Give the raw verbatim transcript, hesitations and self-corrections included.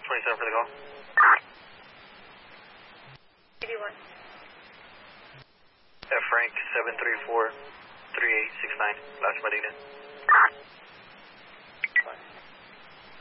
twenty-seven for the call. eighty-one. F Frank seven three four three eight six nine, Las Marinas.